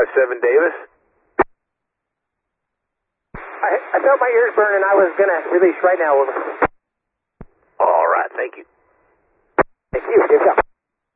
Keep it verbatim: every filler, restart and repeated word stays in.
five seven Davis. I, I felt my ears burn and I was going to release right now. Over. All right, thank you. Thank you. Good job.